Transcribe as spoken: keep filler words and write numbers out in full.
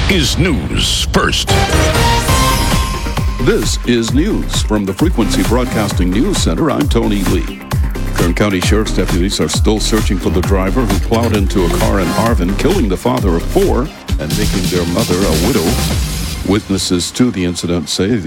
is news first. This is news from the Frequency Broadcasting News Center. I'm Tony Lee. Kern County Sheriff's deputies are still searching for the driver who plowed into a car in Arvin, killing the father of four and making their mother a widow. Witnesses to the incident say